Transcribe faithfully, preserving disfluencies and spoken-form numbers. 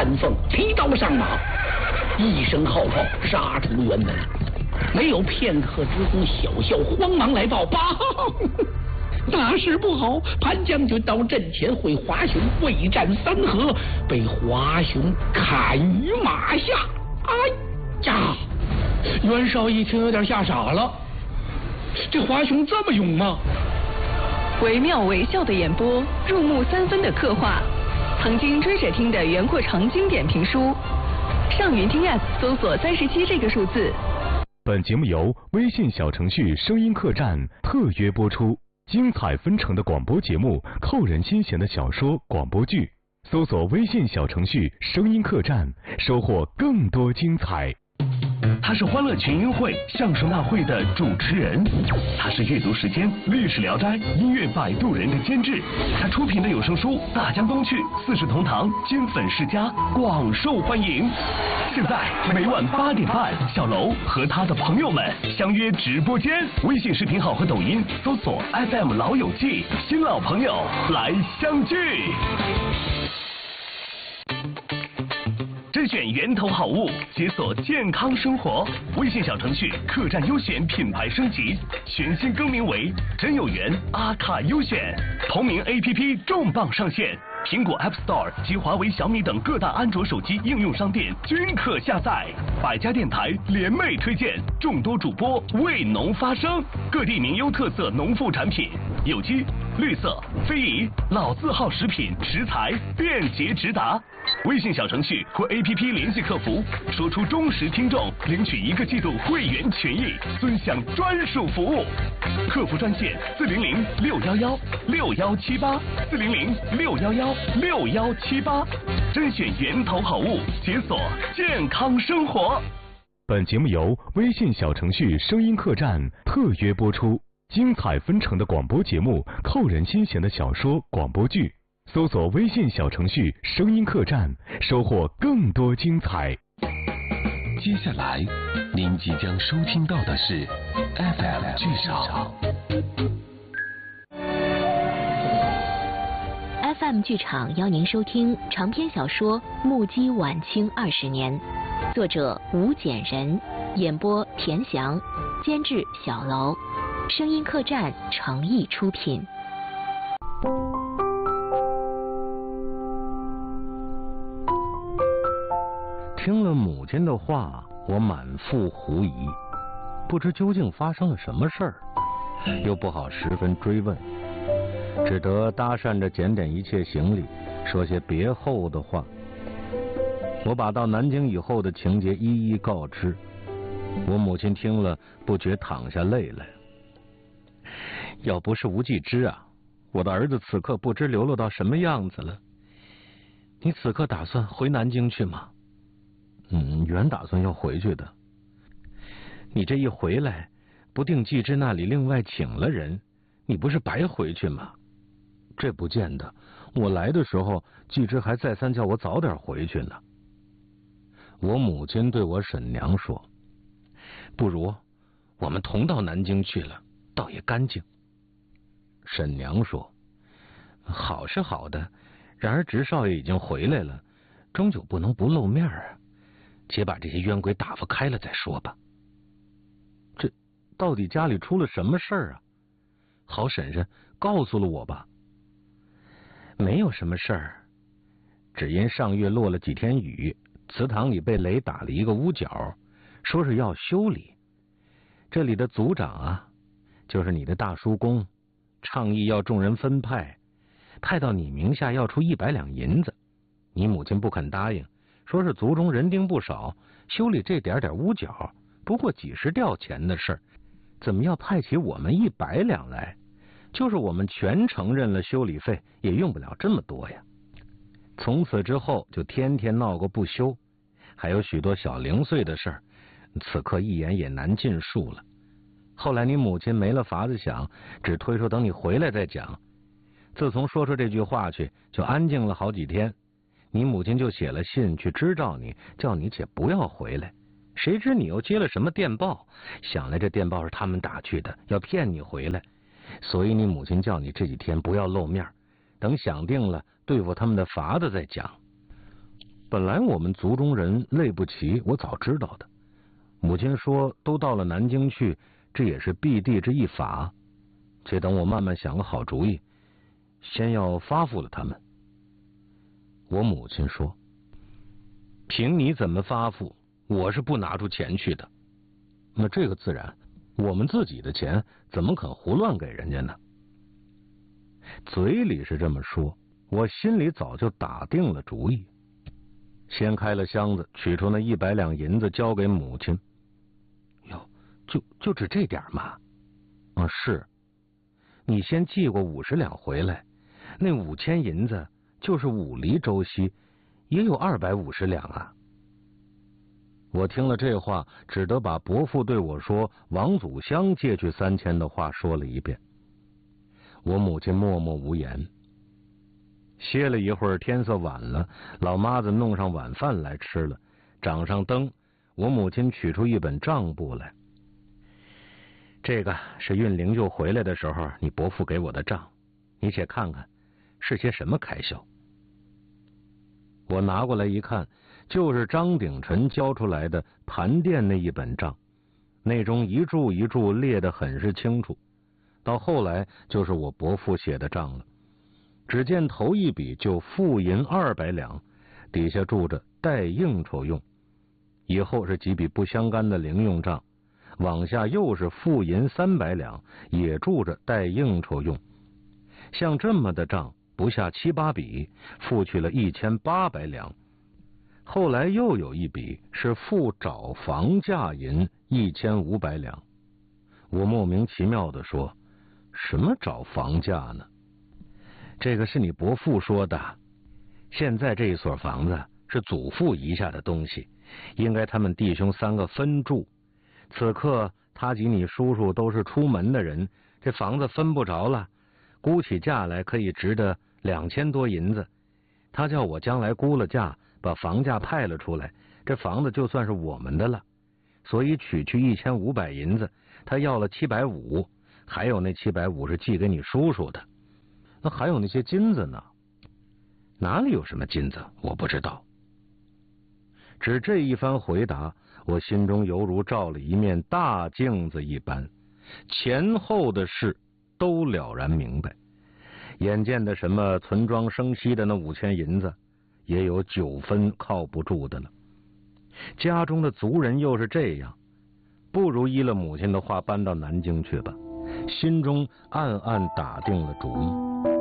潘凤提刀上马，一声号炮杀出辕门。没有片刻之功，小校慌忙来报：报，大事不好！潘将军到阵前会华雄未战三合，被华雄砍于马下。哎呀！袁绍一听有点吓傻了，这华雄这么勇吗？ 惟妙惟肖的演播，入木三分的刻画，曾经追着听的袁阔成经典评书。上云听 App 搜索三十七这个数字。 本节目由微信小程序声音客栈特约播出，精彩纷呈的广播节目，扣人心弦的小说广播剧，搜索微信小程序声音客栈，收获更多精彩。 他是欢乐群英会相声大会的主持人，他是阅读时间历史聊斋音乐摆渡人的监制，他出品的有声书《大江东去》《四世同堂》金粉世家广受欢迎。现在每晚八点半，小楼和他的朋友们相约直播间，微信视频号和抖音搜索 F M 老友记，新老朋友来相聚。甄选源头好物，解锁健康生活。微信小程序客栈优选品牌升级，全新更名为真有缘阿卡优选。同名 A P P 重磅上线，苹果 App Store 及华为、小米等各大安卓手机应用商店均可下载。百家电台联袂推荐，众多主播为农发声，各地名优特色农副产品，有机、绿色、非遗、老字号食品食材便捷直达。微信小程序或 A P P 联系客服，说出忠实听众，领取一个季度会员权益，尊享专属服务。客服专线四零零六幺幺六幺七八四零零六幺幺六幺七八，甄选源头好物，解锁健康生活。 本节目由微信小程序声音客栈特约播出，精彩纷呈的广播节目，扣人心弦的小说广播剧。搜索微信小程序声音客栈，收获更多精彩。 接下来您即将收听到的是 F M 剧场。 F M 剧场邀您收听长篇小说《目击晚清二十年》，作者吴简人，演播田翔，监制小楼，声音客栈诚意出品。 听了母亲的话，我满腹狐疑，不知究竟发生了什么事儿，又不好十分追问，只得搭讪着检点一切行李，说些别后的话。我把到南京以后的情节一一告知，我母亲听了不觉淌下泪来。要不是无忌之啊，我的儿子此刻不知流落到什么样子了。你此刻打算回南京去吗？嗯，原打算要回去的。你这一回来，不定季之那里另外请了人，你不是白回去吗？这不见得，我来的时候，季之还再三叫我早点回去呢。我母亲对我婶娘说：“不如我们同到南京去了，倒也干净。”婶娘说：“好是好的，然而直少爷已经回来了，终究不能不露面啊。且把这些冤鬼打发开了再说吧。”这到底家里出了什么事儿啊？好婶婶告诉了我吧。没有什么事儿，只因上月落了几天雨，祠堂里被雷打了一个屋角，说是要修理。这里的族长啊，就是你的大叔公，倡议要众人分派，派到你名下要出一百两银子，你母亲不肯答应，说是族中人丁不少，修理这点点屋角不过几十吊钱的事儿，怎么要派起我们一百两来？就是我们全承认了修理费，也用不了这么多呀。从此之后就天天闹个不休，还有许多小零碎的事儿，此刻一言也难尽述了。后来你母亲没了法子想，只推说等你回来再讲。自从说出这句话去，就安静了好几天。你母亲就写了信去支召你，叫你且不要回来。谁知你又接了什么电报，想来这电报是他们打去的，要骗你回来。所以你母亲叫你这几天不要露面，等想定了对付他们的法子再讲。 本来我们族中人累不齐，我早知道的。母亲说都到了南京去，这也是避地之一法。且等我慢慢想个好主意，先要发付了他们。我母亲说，凭你怎么发付，我是不拿出钱去的。那这个自然，我们自己的钱怎么肯胡乱给人家呢？嘴里是这么说，我心里早就打定了主意。掀开了箱子，取出那一百两银子交给母亲。哟，就就只这点吗？啊，是。你先寄过五十两回来，那五千银子就是五厘周息，也有二百五十两啊。我听了这话，只得把伯父对我说王祖香借去三千的话说了一遍。我母亲默默无言。歇了一会儿，天色晚了，老妈子弄上晚饭来吃了，掌上灯，我母亲取出一本账簿来。这个是运灵柩回来的时候你伯父给我的账，你且看看是些什么开销。我拿过来一看，就是张鼎臣交出来的盘店那一本账，内中一注一注列得很是清楚。到后来就是我伯父写的账了。只见头一笔就付银二百两，底下注着待应酬用，以后是几笔不相干的零用账，往下又是付银三百两，也注着待应酬用。像这么的账不下七八笔，付去了一千八百两。后来又有一笔是付找房价银一千五百两。我莫名其妙地说，什么找房价呢？这个是你伯父说的，现在这一所房子是祖父遗下的东西，应该他们弟兄三个分住。此刻他及你叔叔都是出门的人，这房子分不着了，估起价来可以值得两千多银子。他叫我将来估了价，把房价派了出来，这房子就算是我们的了。所以取去一千五百银子，他要了七百五，还有那七百五是寄给你叔叔的。那还有那些金子呢？哪里有什么金子？我不知道。只这一番回答，我心中犹如照了一面大镜子一般，前后的事都了然明白。眼见的什么存庄生息的那五千银子，也有九分靠不住的了。家中的族人又是这样，不如依了母亲的话搬到南京去吧。心中暗暗打定了主意。